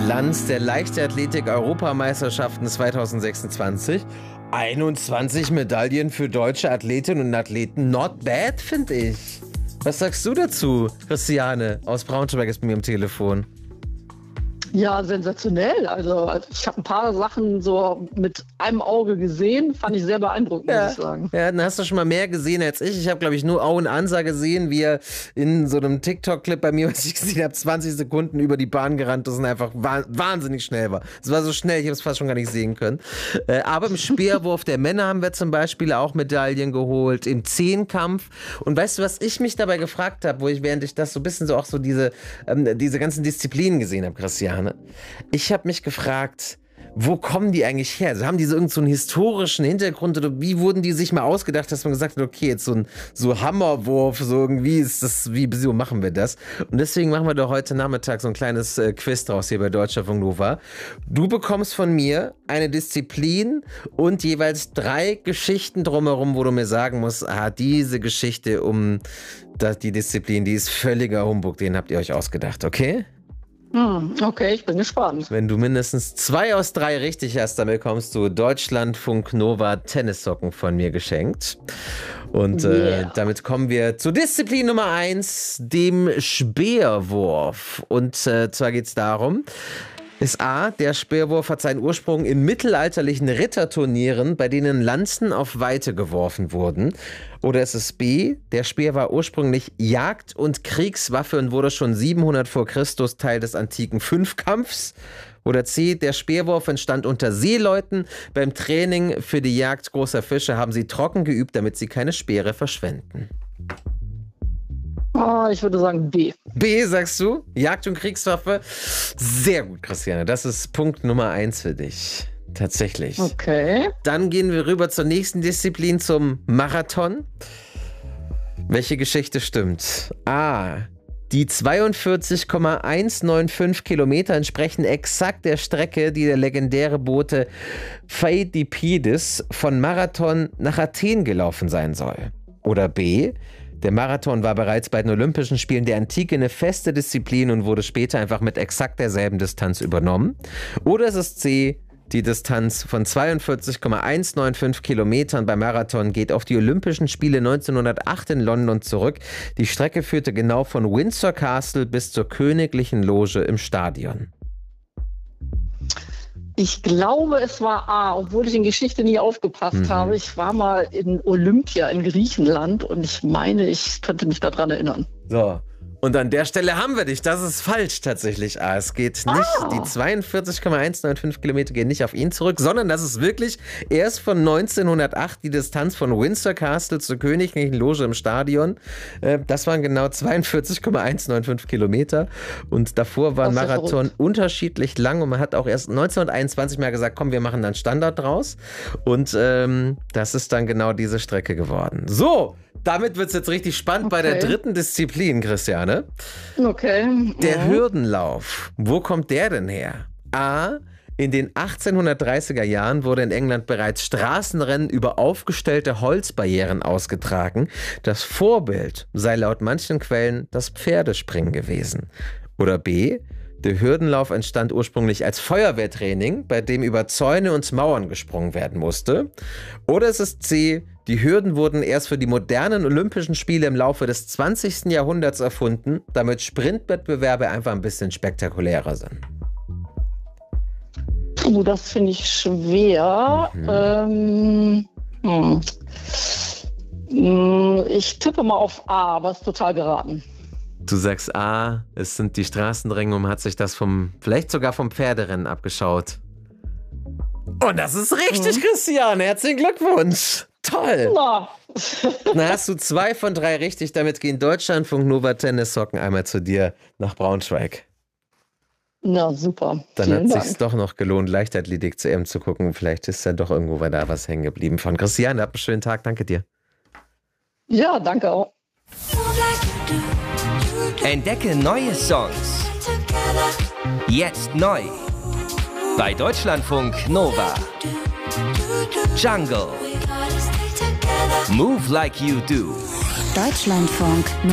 Bilanz der Leichtathletik-Europameisterschaften 2026. 21 Medaillen für deutsche Athletinnen und Athleten. Not bad, finde ich. Was sagst du dazu? Christiane aus Braunschweig ist bei mir am Telefon. Ja, sensationell. Also ich habe ein paar Sachen so mit einem Auge gesehen. Fand ich sehr beeindruckend, muss ich sagen. Ja, dann hast du schon mal mehr gesehen als ich. Ich habe, glaube ich, nur Owen Ansa gesehen, wie er in so einem TikTok-Clip bei mir, was ich gesehen habe, 20 Sekunden über die Bahn gerannt ist und einfach wahnsinnig schnell war. Es war so schnell, ich habe es fast schon gar nicht sehen können. Aber im Speerwurf der Männer haben wir zum Beispiel auch Medaillen geholt, im Zehnkampf. Und weißt du, was ich mich dabei gefragt habe, während ich das so ein bisschen so auch so diese ganzen Disziplinen gesehen habe, Christiane? Ich habe mich gefragt, wo kommen die eigentlich her? Also haben die so irgend so einen historischen Hintergrund oder wie wurden die sich mal ausgedacht, dass man gesagt hat, okay, jetzt so Hammerwurf, so irgendwie ist das, wieso machen wir das? Und deswegen machen wir doch heute Nachmittag so ein kleines Quiz draus hier bei Deutschlandfunk Nova. Du bekommst von mir eine Disziplin und jeweils 3 Geschichten drumherum, wo du mir sagen musst, diese Geschichte die Disziplin, die ist völliger Humbug, den habt ihr euch ausgedacht, okay? Okay, ich bin gespannt. Wenn du mindestens 2 aus 3 richtig hast, dann bekommst du Deutschlandfunk Nova Tennissocken von mir geschenkt. Und damit kommen wir zu Disziplin Nummer 1, dem Speerwurf. Und zwar geht es darum, ist A, der Speerwurf hat seinen Ursprung in mittelalterlichen Ritterturnieren, bei denen Lanzen auf Weite geworfen wurden. Oder ist es B, der Speer war ursprünglich Jagd- und Kriegswaffe und wurde schon 700 vor Christus Teil des antiken Fünfkampfs. Oder C, der Speerwurf entstand unter Seeleuten. Beim Training für die Jagd großer Fische haben sie trocken geübt, damit sie keine Speere verschwenden. Ich würde sagen B. B, sagst du? Jagd- und Kriegswaffe? Sehr gut, Christiane. Das ist Punkt Nummer 1 für dich. Tatsächlich. Okay. Dann gehen wir rüber zur nächsten Disziplin, zum Marathon. Welche Geschichte stimmt? A. Die 42,195 Kilometer entsprechen exakt der Strecke, die der legendäre Bote Pheidippides von Marathon nach Athen gelaufen sein soll. Oder B. Der Marathon war bereits bei den Olympischen Spielen der Antike eine feste Disziplin und wurde später einfach mit exakt derselben Distanz übernommen. Oder ist es C, die Distanz von 42,195 Kilometern beim Marathon geht auf die Olympischen Spiele 1908 in London zurück. Die Strecke führte genau von Windsor Castle bis zur Königlichen Loge im Stadion. Ich glaube, es war A, obwohl ich in Geschichte nie aufgepasst habe. Ich war mal in Olympia in Griechenland und ich meine, ich könnte mich daran erinnern. So, und an der Stelle haben wir dich. Das ist falsch tatsächlich. Es geht nicht, die 42,195 Kilometer gehen nicht auf ihn zurück, sondern das ist wirklich erst von 1908 die Distanz von Windsor Castle zur Königlichen Loge im Stadion. Das waren genau 42,195 Kilometer. Und davor war ein Marathon unterschiedlich lang und man hat auch erst 1921 mal gesagt, komm, wir machen dann Standard draus. Und das ist dann genau diese Strecke geworden. So, damit wird es jetzt richtig spannend bei der dritten Disziplin, Christiane. Okay. Der Hürdenlauf. Wo kommt der denn her? A. In den 1830er Jahren wurde in England bereits Straßenrennen über aufgestellte Holzbarrieren ausgetragen. Das Vorbild sei laut manchen Quellen das Pferdespringen gewesen. Oder B. Der Hürdenlauf entstand ursprünglich als Feuerwehrtraining, bei dem über Zäune und Mauern gesprungen werden musste. Oder es ist C. Die Hürden wurden erst für die modernen Olympischen Spiele im Laufe des 20. Jahrhunderts erfunden, damit Sprintwettbewerbe einfach ein bisschen spektakulärer sind. Das finde ich schwer. Ich tippe mal auf A, aber ist total geraten. Du sagst A, es sind die Straßenrennen und man hat sich das vielleicht sogar vom Pferderennen abgeschaut. Und das ist richtig, Christiane. Herzlichen Glückwunsch. Toll. Na. Dann hast du 2 von 3 richtig. Damit gehen Deutschlandfunk Nova Tennissocken einmal zu dir nach Braunschweig. Na, super. Dann hat es sich doch noch gelohnt, Leichtathletik zu EM zu gucken. Vielleicht ist ja doch irgendwo bei da was hängen geblieben von Christiane. Habt einen schönen Tag. Danke dir. Ja, danke auch. Entdecke neue Songs. Jetzt neu. Bei Deutschlandfunk Nova. Jungle. Move Like You Do. Deutschlandfunk